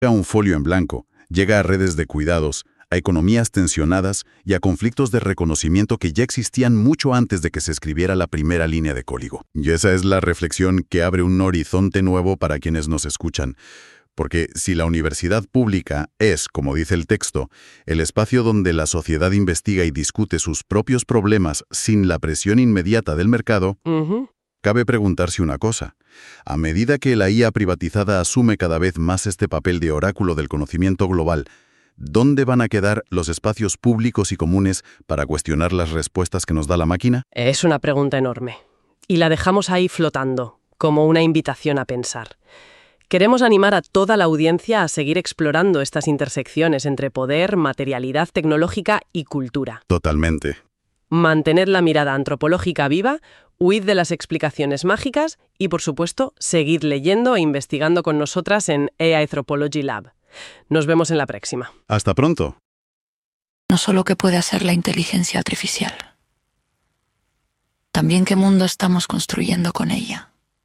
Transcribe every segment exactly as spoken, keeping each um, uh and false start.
a un folio en blanco, llega a redes de cuidados, a economías tensionadas y a conflictos de reconocimiento que ya existían mucho antes de que se escribiera la primera línea de código. Y esa es la reflexión que abre un horizonte nuevo para quienes nos escuchan. Porque si la universidad pública es, como dice el texto, el espacio donde la sociedad investiga y discute sus propios problemas sin la presión inmediata del mercado, Ujú. cabe preguntarse una cosa. A medida que la I A privatizada asume cada vez más este papel de oráculo del conocimiento global, ¿dónde van a quedar los espacios públicos y comunes para cuestionar las respuestas que nos da la máquina? Es una pregunta enorme. Y la dejamos ahí flotando, como una invitación a pensar. Queremos animar a toda la audiencia a seguir explorando estas intersecciones entre poder, materialidad tecnológica y cultura. Totalmente. Mantened la mirada antropológica viva, huid de las explicaciones mágicas y, por supuesto, seguid leyendo e investigando con nosotras en A I Anthropology Lab. Nos vemos en la próxima. Hasta pronto. No solo qué puede hacer la inteligencia artificial, también qué mundo estamos construyendo con ella.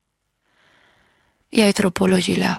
Y Anthropology Lab.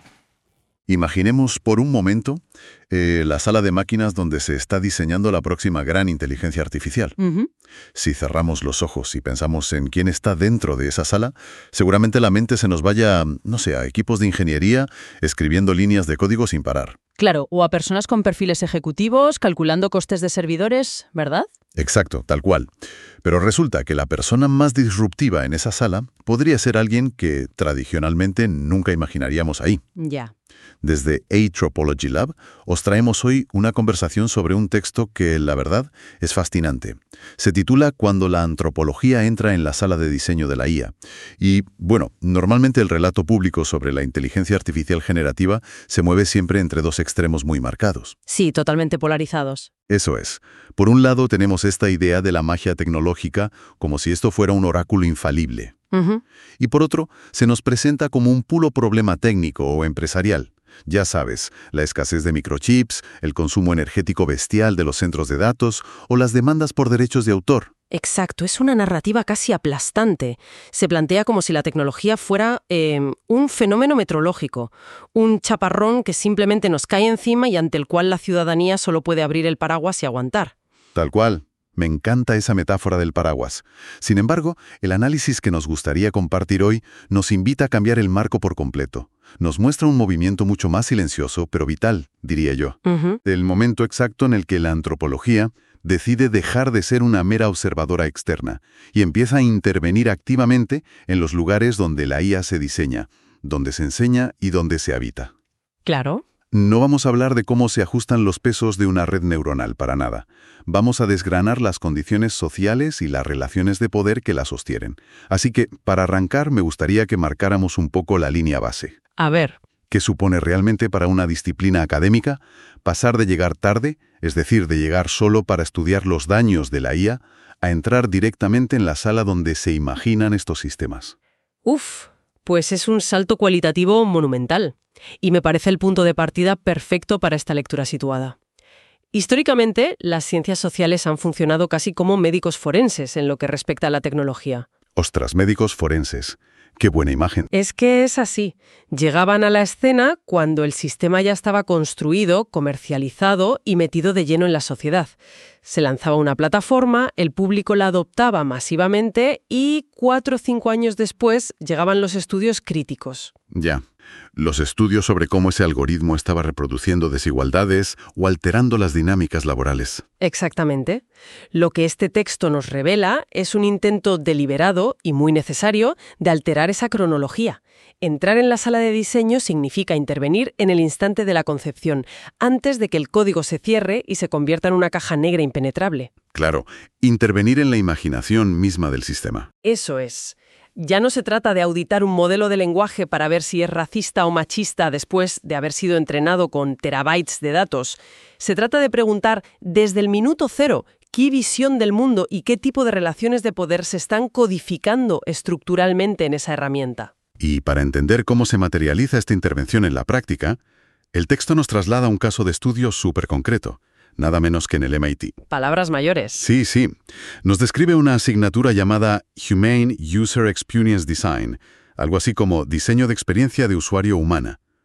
Imaginemos por un momento eh, la sala de máquinas donde se está diseñando la próxima gran inteligencia artificial. Ujú. Si cerramos los ojos y pensamos en quién está dentro de esa sala, seguramente la mente se nos vaya, no sé, a equipos de ingeniería escribiendo líneas de código sin parar. Claro, o a personas con perfiles ejecutivos, calculando costes de servidores, ¿verdad? Exacto, tal cual. Pero resulta que la persona más disruptiva en esa sala podría ser alguien que tradicionalmente nunca imaginaríamos ahí. Ya. Desde Anthropology Lab os traemos hoy una conversación sobre un texto que, la verdad, es fascinante. Se titula Cuando la antropología entra en la sala de diseño de la I A. Y, bueno, normalmente el relato público sobre la inteligencia artificial generativa se mueve siempre entre dos extremos muy marcados. Sí, totalmente polarizados. Eso es. Por un lado tenemos esta idea de la magia tecnológica como si esto fuera un oráculo infalible. Ujú. Y por otro, se nos presenta como un puro problema técnico o empresarial. Ya sabes, la escasez de microchips, el consumo energético bestial de los centros de datos o las demandas por derechos de autor. Exacto, es una narrativa casi aplastante. Se plantea como si la tecnología fuera eh, un fenómeno meteorológico, un chaparrón que simplemente nos cae encima y ante el cual la ciudadanía solo puede abrir el paraguas y aguantar. Tal cual. Me encanta esa metáfora del paraguas. Sin embargo, el análisis que nos gustaría compartir hoy nos invita a cambiar el marco por completo. Nos muestra un movimiento mucho más silencioso, pero vital, diría yo. Ujú. El momento exacto en el que la antropología decide dejar de ser una mera observadora externa y empieza a intervenir activamente en los lugares donde la I A se diseña, donde se enseña y donde se habita. Claro. No vamos a hablar de cómo se ajustan los pesos de una red neuronal, para nada. Vamos a desgranar las condiciones sociales y las relaciones de poder que la sostienen. Así que, para arrancar, me gustaría que marcáramos un poco la línea base. A ver. ¿Qué supone realmente para una disciplina académica pasar de llegar tarde, es decir, de llegar solo para estudiar los daños de la I A, a entrar directamente en la sala donde se imaginan estos sistemas? Uf, pues es un salto cualitativo monumental. Y me parece el punto de partida perfecto para esta lectura situada. Históricamente, las ciencias sociales han funcionado casi como médicos forenses en lo que respecta a la tecnología. Ostras, médicos forenses. ¡Qué buena imagen! Es que es así. Llegaban a la escena cuando el sistema ya estaba construido, comercializado y metido de lleno en la sociedad. Se lanzaba una plataforma, el público la adoptaba masivamente y cuatro o cinco años después llegaban los estudios críticos. Ya. Los estudios sobre cómo ese algoritmo estaba reproduciendo desigualdades o alterando las dinámicas laborales. Exactamente. Lo que este texto nos revela es un intento deliberado y muy necesario de alterar esa cronología. Entrar en la sala de diseño significa intervenir en el instante de la concepción, antes de que el código se cierre y se convierta en una caja negra impenetrable. Claro, intervenir en la imaginación misma del sistema. Eso es. Ya no se trata de auditar un modelo de lenguaje para ver si es racista o machista después de haber sido entrenado con terabytes de datos. Se trata de preguntar desde el minuto cero qué visión del mundo y qué tipo de relaciones de poder se están codificando estructuralmente en esa herramienta. Y para entender cómo se materializa esta intervención en la práctica, el texto nos traslada a un caso de estudio súper concreto. Nada menos que en el M I T. Palabras mayores. Sí, sí. Nos describe una asignatura llamada Humane User Experience Design, algo así como diseño de experiencia de usuario humana.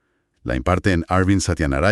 La imparten Arvind Satyanarayana